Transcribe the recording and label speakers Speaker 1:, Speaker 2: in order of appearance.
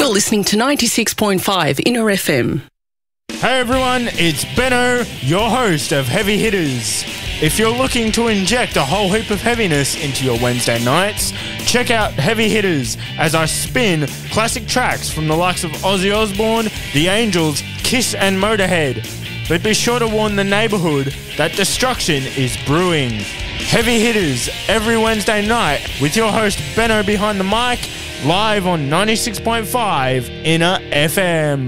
Speaker 1: You're listening to 96.5 Inner FM.
Speaker 2: Hey everyone, it's Benno, your host of Heavy Hitters. If you're looking to inject a whole heap of heaviness into your Wednesday nights, check out Heavy Hitters as I spin classic tracks from the likes of Ozzy Osbourne, The Angels, Kiss and Motorhead. But be sure to warn the neighbourhood that destruction is brewing. Heavy Hitters every Wednesday night with your host Benno behind the mic, live on 96.5 Inner FM.